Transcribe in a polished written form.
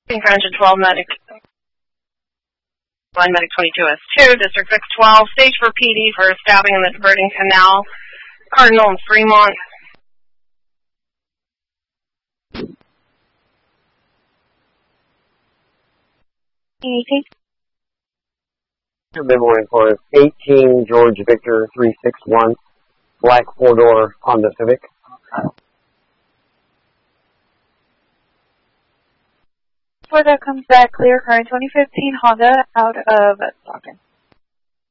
French and 12 medic. Line medic 22S2, District 612, stage for PD for stabbing in the diverting canal, Cardinal and Fremont. Anything? Memory for 18 George Victor 361, black 4-door Honda Civic. Before that comes back, clear car 2015 Honda out of Stockton.